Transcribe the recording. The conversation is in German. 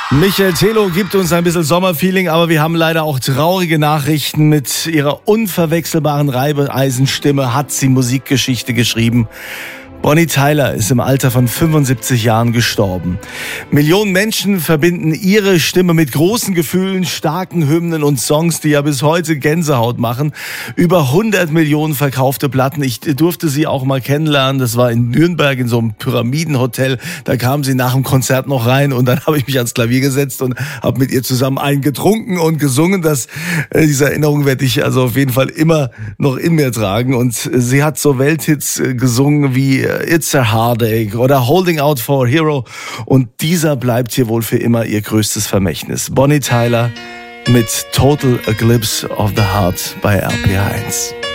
Michael Telo gibt uns ein bisschen Sommerfeeling, aber wir haben leider auch traurige Nachrichten. Mit ihrer unverwechselbaren Reibeisenstimme hat sie Musikgeschichte geschrieben. Bonnie Tyler ist im Alter von 75 Jahren gestorben. Millionen Menschen verbinden ihre Stimme mit großen Gefühlen, starken Hymnen und Songs, die ja bis heute Gänsehaut machen. Über 100 Millionen verkaufte Platten. Ich durfte sie auch mal kennenlernen. Das war in Nürnberg in so einem Pyramidenhotel. Da kam sie nach dem Konzert noch rein und dann habe ich mich ans Klavier gesetzt und habe mit ihr zusammen einen getrunken und gesungen. Diese Erinnerung werde ich also auf jeden Fall immer noch in mir tragen. Und sie hat so Welthits gesungen wie It's a Heartache oder Holding Out for a Hero. Und dieser bleibt hier wohl für immer ihr größtes Vermächtnis. Bonnie Tyler mit Total Eclipse of the Heart bei RPR 1.